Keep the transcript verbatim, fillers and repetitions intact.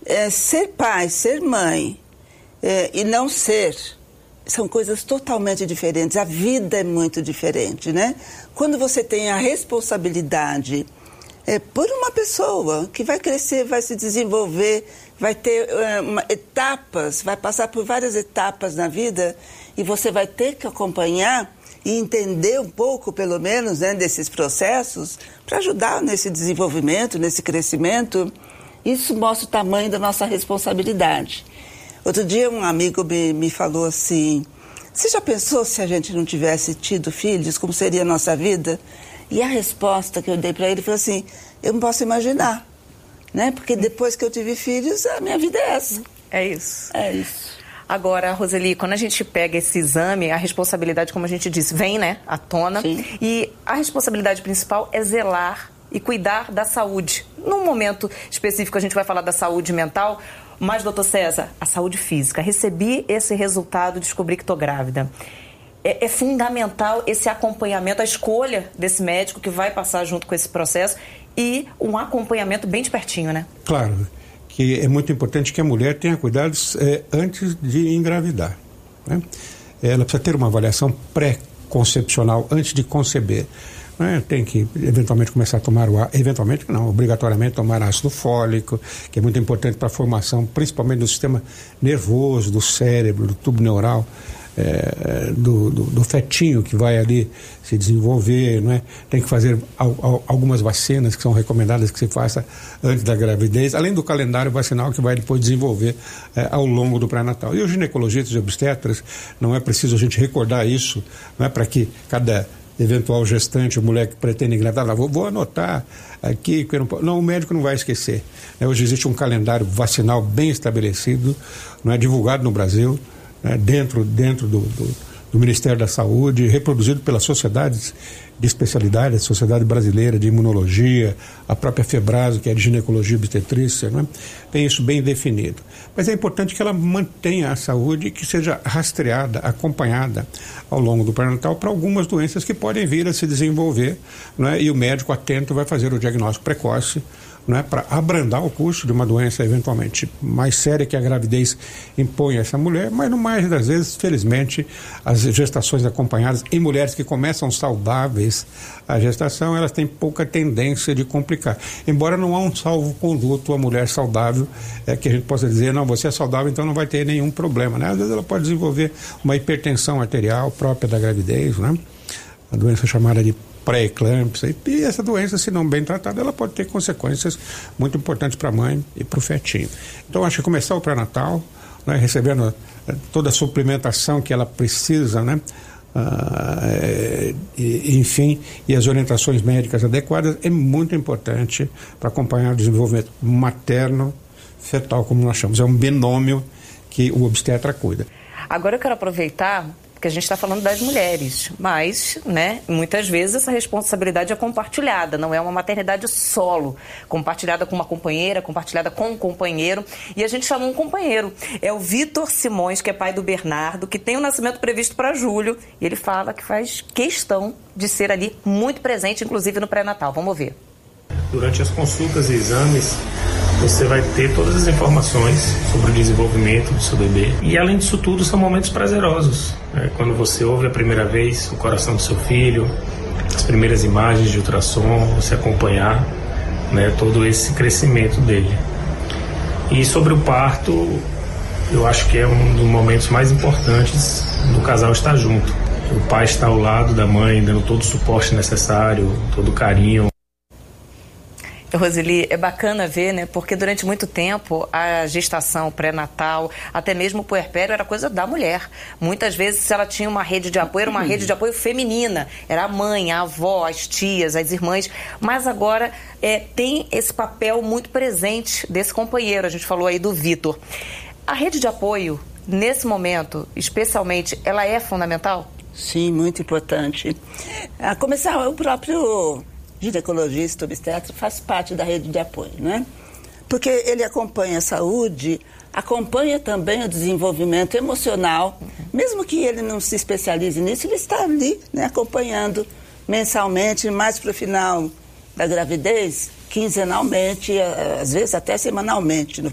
é, ser pai, ser mãe é, e não ser, são coisas totalmente diferentes. A vida é muito diferente, né? Quando você tem a responsabilidade é, por uma pessoa que vai crescer, vai se desenvolver, vai ter é, uma, etapas, vai passar por várias etapas na vida e você vai ter que acompanhar e entender um pouco, pelo menos, né, desses processos para ajudar nesse desenvolvimento, nesse crescimento. Isso mostra o tamanho da nossa responsabilidade. Outro dia um amigo me, me falou assim, você já pensou se a gente não tivesse tido filhos, como seria a nossa vida? E a resposta que eu dei para ele foi assim, eu não posso imaginar, né? Porque depois que eu tive filhos, a minha vida é essa. É isso. É isso. Agora, Roseli, quando a gente pega esse exame, a responsabilidade, como a gente disse, vem, né, à tona. Sim. E a responsabilidade principal é zelar e cuidar da saúde. Num momento específico, a gente vai falar da saúde mental, mas, doutor César, a saúde física. Recebi esse resultado, descobri que estou grávida. É, é fundamental esse acompanhamento, a escolha desse médico que vai passar junto com esse processo e um acompanhamento bem de pertinho, né? Claro, que é muito importante que a mulher tenha cuidados é, antes de engravidar, né? Ela precisa ter uma avaliação pré-concepcional antes de conceber. Né? Tem que, eventualmente, começar a tomar o eventualmente, não, obrigatoriamente tomar ácido fólico, que é muito importante para a formação, principalmente do sistema nervoso, do cérebro, do tubo neural, é, do, do, do fetinho que vai ali se desenvolver, não é? Tem que fazer al, al, algumas vacinas que são recomendadas que se faça antes da gravidez, além do calendário vacinal que vai depois desenvolver é, ao longo do pré-natal. E os ginecologistas e obstetras, não é preciso a gente recordar isso, não é, para que cada eventual gestante ou mulher que pretende engravidar, vou, vou anotar aqui, que eu não, não, o médico não vai esquecer. Né? Hoje existe um calendário vacinal bem estabelecido, não é, divulgado no Brasil, né? dentro, dentro do, do, do Ministério da Saúde, reproduzido pelas sociedades de especialidade, a Sociedade Brasileira de Imunologia, a própria FEBRASO, que é de ginecologia e obstetrícia, né? Tem isso bem definido. Mas é importante que ela mantenha a saúde e que seja rastreada, acompanhada ao longo do pré-natal para algumas doenças que podem vir a se desenvolver, né? E o médico atento vai fazer o diagnóstico precoce, né? Para abrandar o curso de uma doença eventualmente mais séria que a gravidez impõe a essa mulher, mas no mais das vezes, felizmente, as gestações acompanhadas em mulheres que começam saudáveis a gestação, elas têm pouca tendência de complicar. Embora não há um salvo-conduto a mulher saudável, é que a gente possa dizer, não, você é saudável, então não vai ter nenhum problema, né? Às vezes ela pode desenvolver uma hipertensão arterial própria da gravidez, né? A doença chamada de pré-eclâmpsia, e essa doença, se não bem tratada, ela pode ter consequências muito importantes para a mãe e para o fetinho. Então, acho que começar o pré-natal, né, recebendo toda a suplementação que ela precisa, né? Ah, é, e, enfim, e as orientações médicas adequadas é muito importante para acompanhar o desenvolvimento materno fetal, como nós chamamos. É um binômio que o obstetra cuida. Agora eu quero aproveitar, porque a gente está falando das mulheres, mas, né, muitas vezes essa responsabilidade é compartilhada, não é uma maternidade solo, compartilhada com uma companheira, compartilhada com um companheiro, e a gente chamou um companheiro, é o Vitor Simões, que é pai do Bernardo, que tem o nascimento previsto para julho, e ele fala que faz questão de ser ali muito presente, inclusive no pré-natal. Vamos ver. Durante as consultas e exames, você vai ter todas as informações sobre o desenvolvimento do seu bebê. E além disso tudo, são momentos prazerosos. Né? Quando você ouve a primeira vez o coração do seu filho, as primeiras imagens de ultrassom, você acompanhar, né, todo esse crescimento dele. E sobre o parto, eu acho que é um dos momentos mais importantes do casal estar junto. O pai está ao lado da mãe, dando todo o suporte necessário, todo o carinho. Roseli, é bacana ver, né? Porque durante muito tempo a gestação pré-natal, até mesmo o puerpério, era coisa da mulher. Muitas vezes, se ela tinha uma rede de apoio, era uma rede de apoio feminina. Era a mãe, a avó, as tias, as irmãs. Mas agora é, tem esse papel muito presente desse companheiro. A gente falou aí do Vitor. A rede de apoio, nesse momento, especialmente, ela é fundamental? Sim, muito importante. A começar o próprio ginecologista, obstetra, faz parte da rede de apoio, né? Porque ele acompanha a saúde, acompanha também o desenvolvimento emocional, mesmo que ele não se especialize nisso, ele está ali, né, acompanhando mensalmente, mais para o final da gravidez, quinzenalmente, às vezes até semanalmente, no